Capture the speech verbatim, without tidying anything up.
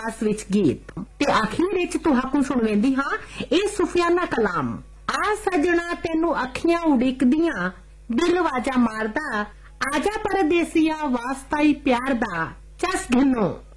अंदाज विच गीत ते आखिर विच तुहाकू सुणवेंदी हां इह सुफियाना कलाम। आ सजना तेनू अखियां उड़िकदियां दिल वाजा मारदा आजा परदेसिया वास्ता ही प्यार दा चस घिनो।